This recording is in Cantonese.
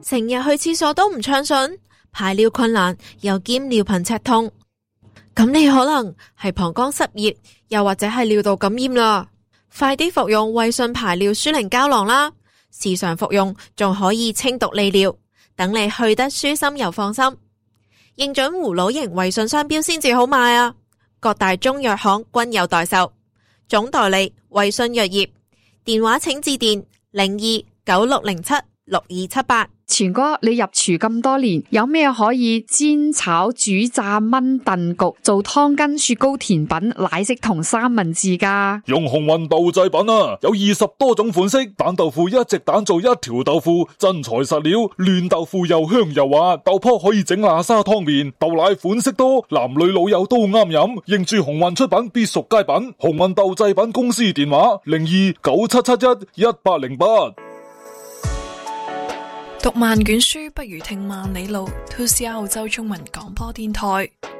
成日去廁所都唔暢順，排尿困難，又兼尿頻赤痛。咁你可能係膀胱濕熱，又或者係尿道感染啦。快啲服用衛信排尿舒寧膠囊啦，時常服用仲可以清毒利尿，等你去得舒心又放心。認準葫蘆型衛信商標先至好買啊！各大中藥行均有代售，總代理衛信藥業，電話請致電0296076278。 全哥，你入廚咁多年，有咩可以煎炒煮炸炆燉焗做湯羹、雪糕、甜品、奶昔同三文治噶？ 用鴻運豆製品啊，有20多種款式，蛋豆腐一隻蛋做一條豆腐，真材實料，嫩豆腐又香又滑，豆泡可以整喇沙湯麵，豆奶款式多，男女老幼都啱飲，認住鴻運出品必屬佳品。鴻運豆製品公司電話0297711808。 讀萬卷書不如聽萬里路。2CR 澳洲中文廣播電台。